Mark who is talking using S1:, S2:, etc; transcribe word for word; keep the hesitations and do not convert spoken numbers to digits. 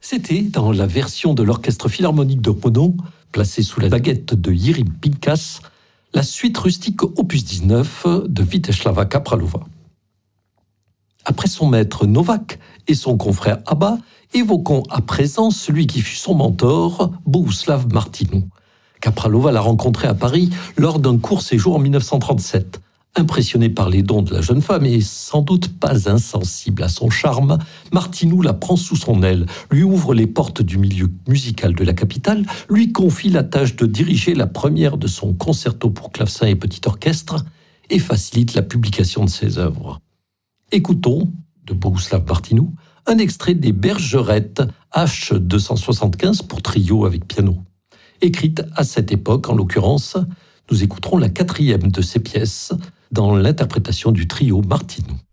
S1: C'était dans la version de l'Orchestre Philharmonique de Brno, placée sous la baguette de Jiří Pinkas, la suite rustique opus dix-neuf de Vítězslava Kapralova. Après son maître Novák et son confrère Abba, évoquons à présent celui qui fut son mentor, Bohuslav Martinu. Kapralova l'a rencontré à Paris lors d'un court séjour en mille neuf cent trente-sept. Impressionné par les dons de la jeune femme et sans doute pas insensible à son charme, Martinu la prend sous son aile, lui ouvre les portes du milieu musical de la capitale, lui confie la tâche de diriger la première de son concerto pour clavecin et petit orchestre et facilite la publication de ses œuvres. Écoutons, de Bohuslav Martinu, un extrait des Bergerettes H deux cent soixante-quinze pour trio avec piano. Écrite à cette époque, en l'occurrence, nous écouterons la quatrième de ces pièces dans l'interprétation du trio Martinu.